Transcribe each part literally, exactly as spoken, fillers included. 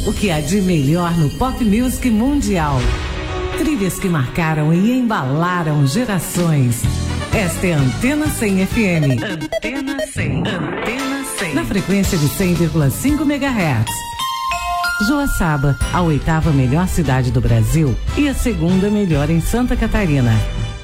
O que há de melhor no pop music mundial. Trilhas que marcaram e embalaram gerações. Esta é a Antena cem F M. Antena cem. Antena cem. Na frequência de cem vírgula cinco megahertz. Joaçaba, a oitava melhor cidade do Brasil e a segunda melhor em Santa Catarina.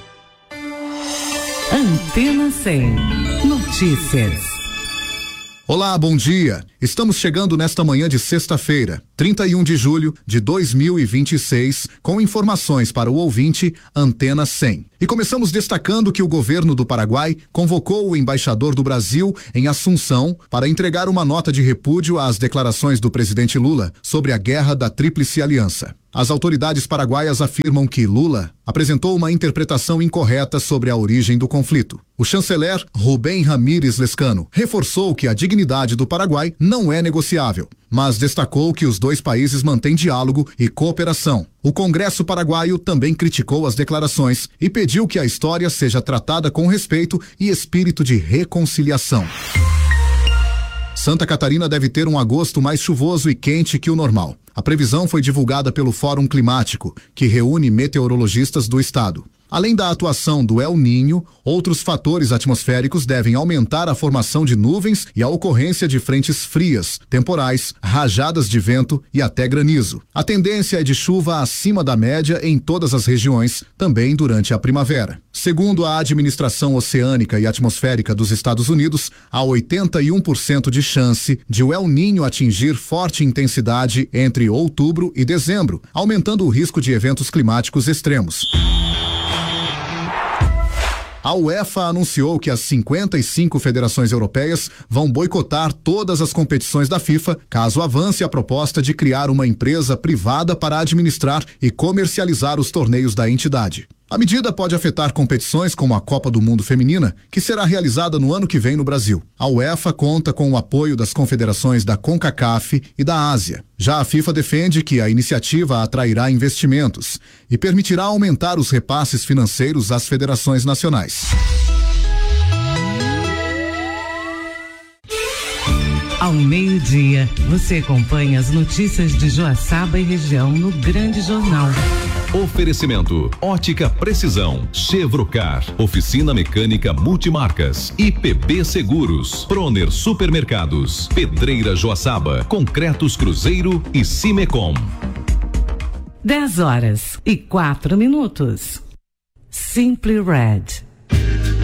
Antena cem. Notícias. Olá, bom dia. Estamos chegando nesta manhã de sexta-feira, trinta e um de julho de dois mil e vinte e seis, com informações para o ouvinte Antena cem. E começamos destacando que o governo do Paraguai convocou o embaixador do Brasil em Assunção para entregar uma nota de repúdio às declarações do presidente Lula sobre a guerra da Tríplice Aliança. As autoridades paraguaias afirmam que Lula apresentou uma interpretação incorreta sobre a origem do conflito. O chanceler Rubem Ramírez Lescano reforçou que a dignidade do Paraguai não é negociável, mas destacou que os dois países mantêm diálogo e cooperação. O Congresso paraguaio também criticou as declarações e pediu que a história seja tratada com respeito e espírito de reconciliação. Santa Catarina deve ter um agosto mais chuvoso e quente que o normal. A previsão foi divulgada pelo Fórum Climático, que reúne meteorologistas do estado. Além da atuação do El Niño, outros fatores atmosféricos devem aumentar a formação de nuvens e a ocorrência de frentes frias, temporais, rajadas de vento e até granizo. A tendência é de chuva acima da média em todas as regiões, também durante a primavera. Segundo a Administração Oceânica e Atmosférica dos Estados Unidos, há oitenta e um por cento de chance de o El Niño atingir forte intensidade entre outubro e dezembro, aumentando o risco de eventos climáticos extremos. A UEFA anunciou que as cinquenta e cinco federações europeias vão boicotar todas as competições da FIFA, caso avance a proposta de criar uma empresa privada para administrar e comercializar os torneios da entidade. A medida pode afetar competições como a Copa do Mundo Feminina, que será realizada no ano que vem no Brasil. A UEFA conta com o apoio das confederações da CONCACAF e da Ásia. Já a FIFA defende que a iniciativa atrairá investimentos e permitirá aumentar os repasses financeiros às federações nacionais. Ao meio-dia, você acompanha as notícias de Joaçaba e região no Grande Jornal. Oferecimento: Ótica Precisão, Chevrocar, Oficina Mecânica Multimarcas, I P B Seguros, Proner Supermercados, Pedreira Joaçaba, Concretos Cruzeiro e Cimecom. dez horas e quatro minutos. Simply Red.